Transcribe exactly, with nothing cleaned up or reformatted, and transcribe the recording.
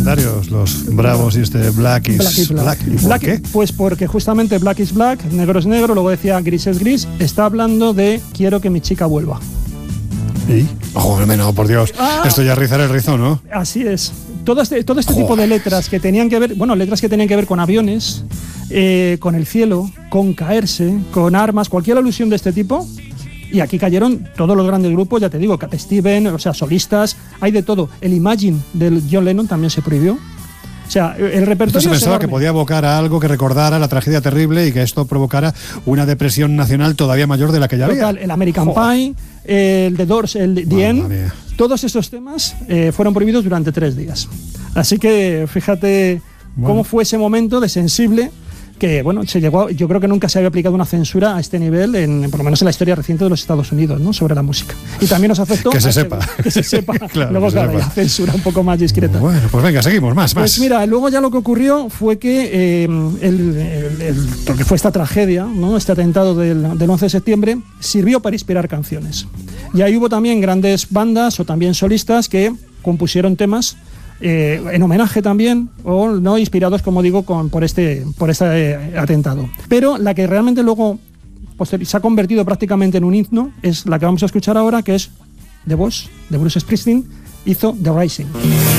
legendarios, los Bravos y este Black is Black. Is Black. Black. ¿Y por Black, qué? Pues porque justamente Black is Black, negro es negro, luego decía gris es gris, está hablando de quiero que mi chica vuelva. ¿Y? Oh, no, por Dios, Ah. esto ya rizar el rizo, ¿no? Así es. Todo este, todo este Joder. tipo de letras que tenían que ver, bueno, letras que tenían que ver con aviones, eh, con el cielo, con caerse, con armas, cualquier alusión de este tipo. Y aquí cayeron todos los grandes grupos, ya te digo, Cat Steven, o sea, solistas, hay de todo. El Imagine del John Lennon también se prohibió. O sea, el Esto repertorio se es pensaba que enorme. podía evocar a algo que recordara la tragedia terrible y que esto provocara una depresión nacional todavía mayor de la que ya había. Total, el American Joder. Pie, el The Doors, el The Madre End, mía. todos esos temas eh, fueron prohibidos durante tres días. Así que fíjate Bueno. cómo fue ese momento de sensible que, bueno, se llegó, yo creo que nunca se había aplicado una censura a este nivel, en, por lo menos en la historia reciente de los Estados Unidos, ¿no? Sobre la música. Y también nos afectó... Que se a ese- sepa. Que se sepa. Claro, Luego, que se claro, sepa. la censura un poco más discreta. Bueno, pues venga, seguimos, más, más. Pues mira, luego ya lo que ocurrió fue que eh, el, el- el- lo que fue esta tragedia, ¿no? Este atentado del, del once de septiembre, sirvió para inspirar canciones. Y ahí hubo también grandes bandas o también solistas que compusieron temas eh, en homenaje también, o no inspirados, como digo, con, por este, por este eh, atentado. Pero la que realmente luego posterior- se ha convertido prácticamente en un himno es la que vamos a escuchar ahora, que es The Boss, de Bruce Springsteen, hizo The Rising.